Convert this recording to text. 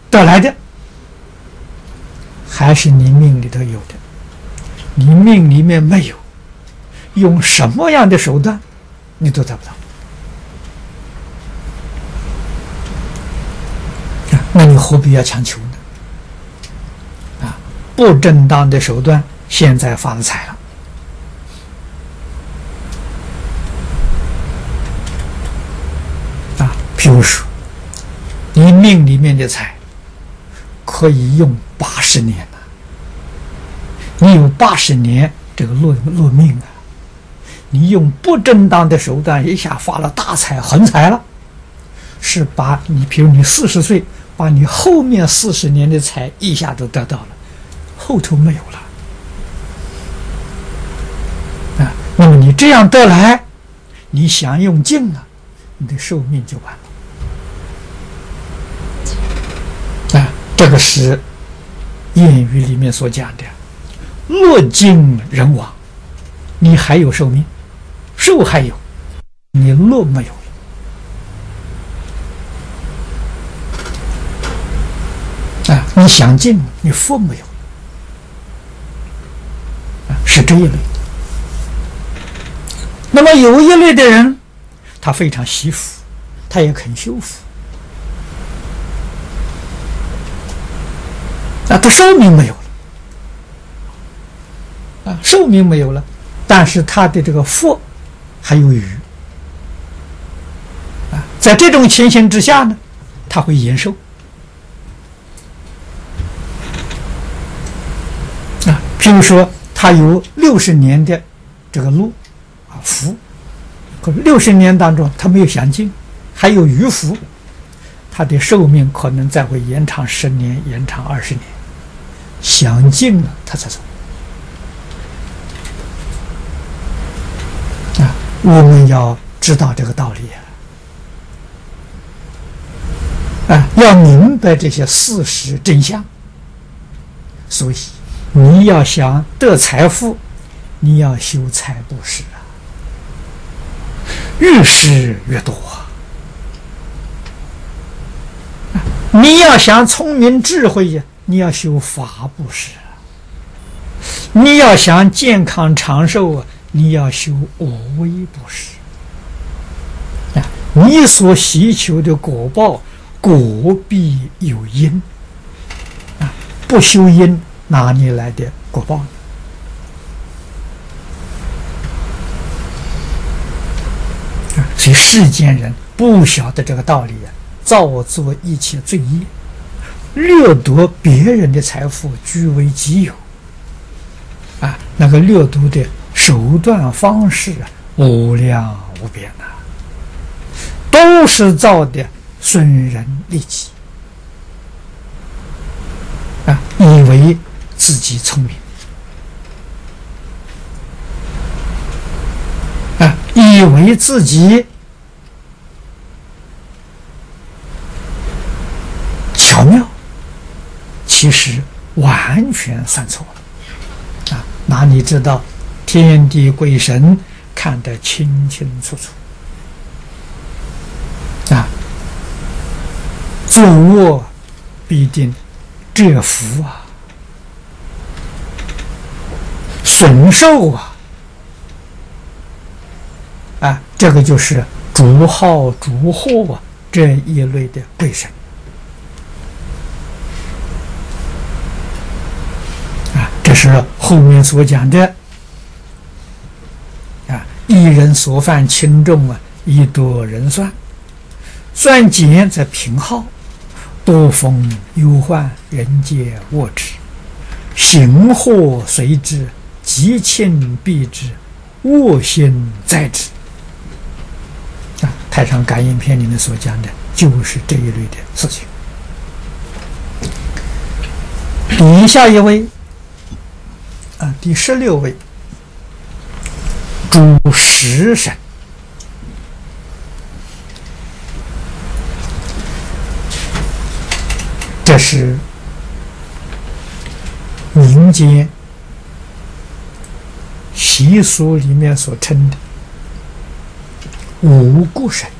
得来的，还是你命里头有的。你命里面没有，用什么样的手段，你都得不到。那你何必要强求呢？不正当的手段，现在发了财了。譬如说，你命里面的财可以用80年了，你有80年这个落命啊，你用不正当的手段一下发了大财横财了，是把你，譬如你40岁，把你后面40年的财一下都得到了，后头没有了。那么你这样得来，你想用尽了，你的寿命就完了。这个是谚语里面所讲的“落尽人亡”，你还有寿命，寿还有，你落没有了。你想尽，你福没有了，是这一类的。那么有一类的人，他非常惜福，他也肯修福。他寿命没有了，寿命没有了，但是他的这个福还有余，在这种情形之下呢，他会延寿，譬如说他有60年的这个禄福，可是60年当中他没有享尽，还有余福，他的寿命可能再会延长10年，延长20年。享尽了，他才走。我们要知道这个道理要明白这些事实真相。所以，你要想得财富，你要修财布施越施越多你要想聪明智慧呀，你要修法布施你要想健康长寿啊，你要修无为布施你所希求的果报，果必有因不修因，哪里来的果报呢？所以世间人不晓得这个道理造作一切罪业，掠夺别人的财富据为己有那个掠夺的手段方式无量无边都是造的损人利己以为自己聪明以为自己巧妙，其实完全算错了哪里知道天地鬼神看得清清楚楚作恶必定折福损寿这个就是逐号逐祸这一类的鬼神这是后面所讲的一人所犯轻重以多人算，算减则平号，多逢忧患，人皆恶之，行祸随之，吉庆避之，恶心在之太上感应篇里面所讲的就是这一类的事情。底下一位第16位主食神，这是民间习俗里面所称的五谷神